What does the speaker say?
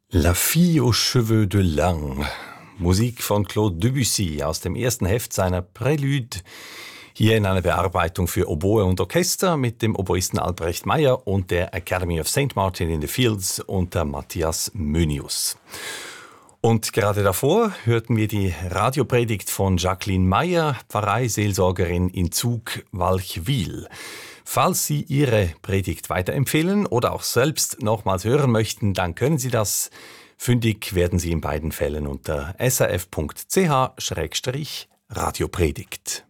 La fille aux cheveux de lin. Musik von Claude Debussy aus dem ersten Heft seiner Prélude. Hier in einer Bearbeitung für Oboe und Orchester mit dem Oboisten Albrecht Meyer und der Academy of St. Martin in the Fields unter Matthias Mönius. Und gerade davor hörten wir die Radiopredigt von Jacqueline Meyer, Pfarreiseelsorgerin in Zug, Walchwil. Falls Sie Ihre Predigt weiterempfehlen oder auch selbst nochmals hören möchten, dann können Sie das. Fündig werden Sie in beiden Fällen unter srf.ch/radiopredigt.